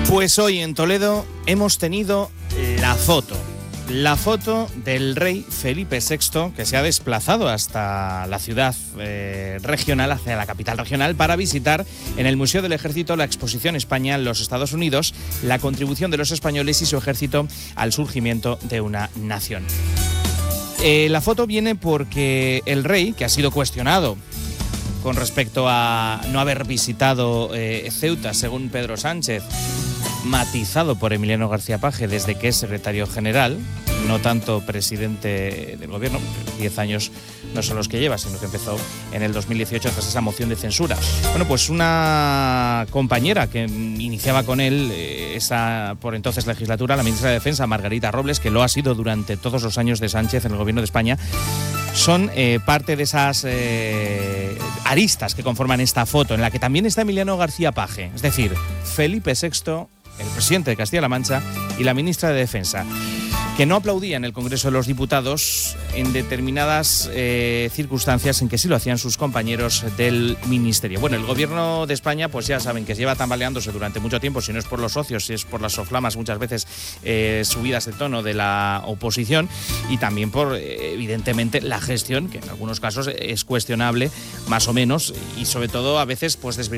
Pues hoy en Toledo hemos tenido la foto del rey Felipe VI, que se ha desplazado hasta la ciudad regional, hacia la capital regional, para visitar en el Museo del Ejército la exposición España en los Estados Unidos, la contribución de los españoles y su ejército al surgimiento de una nación. La foto viene porque el rey, que ha sido cuestionado con respecto a no haber visitado Ceuta, según Pedro Sánchez, matizado por Emiliano García Paje desde que es secretario general, no tanto presidente del gobierno, 10 años no son los que lleva, sino que empezó en el 2018 tras esa moción de censura. Bueno, pues una compañera que iniciaba con él esa por entonces legislatura, la ministra de Defensa, Margarita Robles, que lo ha sido durante todos los años de Sánchez en el gobierno de España, son parte de esas aristas que conforman esta foto, en la que también está Emiliano García Paje, es decir, Felipe VI, el presidente de Castilla-La Mancha, y la ministra de Defensa, que no aplaudía en el Congreso de los Diputados en determinadas circunstancias en que sí lo hacían sus compañeros del ministerio. Bueno, el gobierno de España, pues ya saben que lleva tambaleándose durante mucho tiempo, si no es por los socios, si es por las soflamas muchas veces subidas de tono de la oposición, y también por, evidentemente, la gestión, que en algunos casos es cuestionable, más o menos, y sobre todo a veces pues